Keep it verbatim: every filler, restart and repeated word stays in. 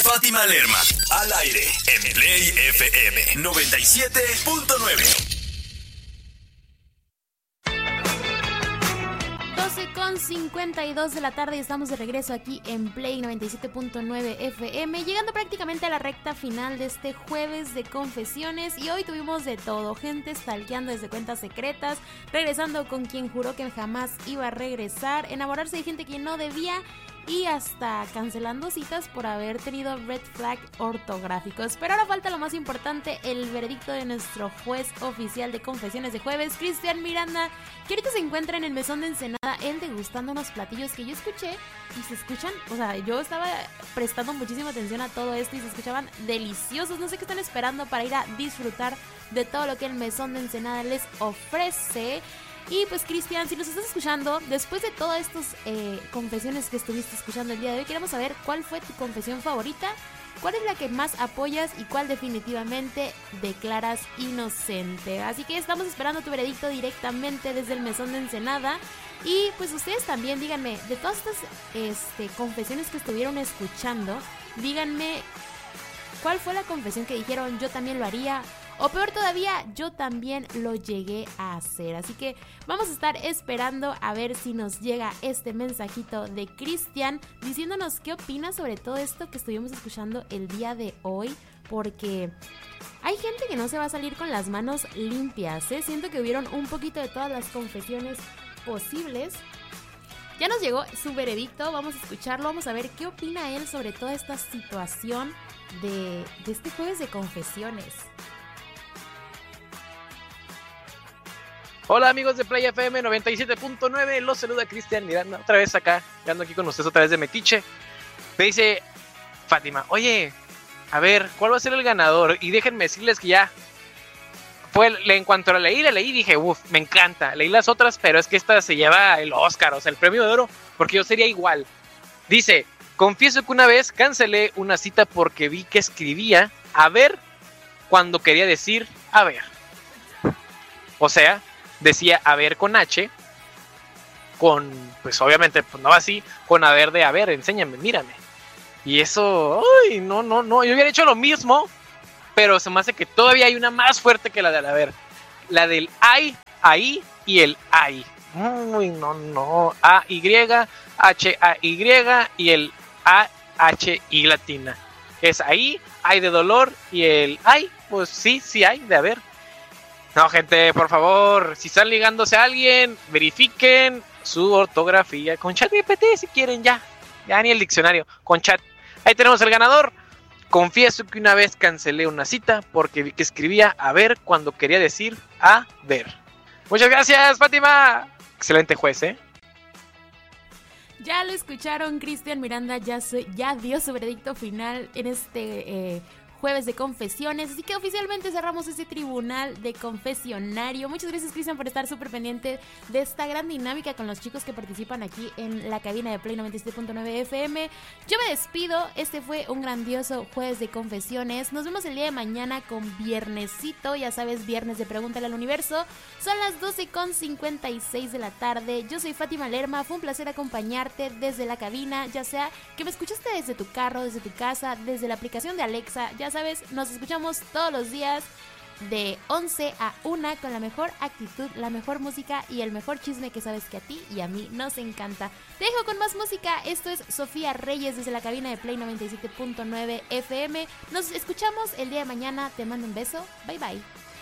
Fátima Lerma, al aire, en Play F M noventa y siete punto nueve. doce con cincuenta y dos de la tarde y estamos de regreso aquí en Play noventa y siete punto nueve F M, llegando prácticamente a la recta final de este jueves de confesiones. Y hoy tuvimos de todo: gente stalkeando desde cuentas secretas, regresando con quien juró que jamás iba a regresar, enamorarse de gente que no debía, y hasta cancelando citas por haber tenido red flag ortográficos. Pero ahora falta lo más importante, el veredicto de nuestro juez oficial de confesiones de jueves, Cristian Miranda, que ahorita se encuentra en el mesón de Ensenada, él degustando unos platillos que yo escuché y se escuchan, o sea, yo estaba prestando muchísima atención a todo esto y se escuchaban deliciosos. No sé qué están esperando para ir a disfrutar de todo lo que el mesón de Ensenada les ofrece. Y pues, Cristian, si nos estás escuchando, después de todas estas eh, confesiones que estuviste escuchando el día de hoy, queremos saber cuál fue tu confesión favorita, cuál es la que más apoyas y cuál definitivamente declaras inocente. Así que estamos esperando tu veredicto directamente desde el mesón de Ensenada. Y pues ustedes también díganme, de todas estas este, confesiones que estuvieron escuchando, díganme cuál fue la confesión que dijeron yo también lo haría, o peor todavía, yo también lo llegué a hacer. Así que vamos a estar esperando a ver si nos llega este mensajito de Cristian diciéndonos qué opina sobre todo esto que estuvimos escuchando el día de hoy, porque hay gente que no se va a salir con las manos limpias, ¿eh? Siento que hubieron un poquito de todas las confesiones posibles. Ya nos llegó su veredicto, vamos a escucharlo, vamos a ver qué opina él sobre toda esta situación de, de este jueves de confesiones. Hola amigos de Play F M noventa y siete punto nueve, los saluda Cristian Miranda, otra vez acá, ando aquí con ustedes otra vez de Metiche. Me dice Fátima, oye, a ver, ¿cuál va a ser el ganador? Y déjenme decirles que ya fue, en cuanto la leí, la leí y dije, uff, me encanta. Leí las otras, pero es que esta se lleva el Oscar, o sea, el premio de oro, porque yo sería igual. Dice, confieso que una vez cancelé una cita porque vi que escribía a ver cuando quería decir a ver. O sea, decía a ver con H, con, pues obviamente, pues no así, con a ver de a ver, enséñame, mírame. Y eso, uy, no, no, no, yo hubiera hecho lo mismo, pero se me hace que todavía hay una más fuerte que la del a ver. La del ay, ahí y el ay. Uy, no, no, A, Y, H, A, Y y el A, H, I latina. Es ahí, hay de dolor y el ay, pues sí, sí hay de a ver. No, gente, por favor, si están ligándose a alguien, verifiquen su ortografía con ChatGPT si quieren, ya. Ya ni el diccionario, con chat. Ahí tenemos el ganador. Confieso que una vez cancelé una cita porque vi que escribía a ver cuando quería decir a ver. Muchas gracias, Fátima. Excelente juez, ¿eh? Ya lo escucharon, Cristian Miranda ya, se, ya dio su veredicto final en este... Eh, jueves de confesiones, así que oficialmente cerramos este tribunal de confesionario. Muchas gracias, Cristian, por estar súper pendiente de esta gran dinámica con los chicos que participan aquí en la cabina de Play noventa y siete punto nueve F M. Yo me despido, este fue un grandioso jueves de confesiones. Nos vemos el día de mañana con viernesito, ya sabes, viernes de Pregúntale al Universo. Son las doce con cincuenta y seis de la tarde. Yo soy Fátima Lerma, fue un placer acompañarte desde la cabina, ya sea que me escuchaste desde tu carro, desde tu casa, desde la aplicación de Alexa. Ya sabes, nos escuchamos todos los días de once a una con la mejor actitud, la mejor música y el mejor chisme que sabes que a ti y a mí nos encanta. Te dejo con más música, esto es Sofía Reyes desde la cabina de Play noventa y siete punto nueve F M. Nos escuchamos el día de mañana, te mando un beso, bye bye.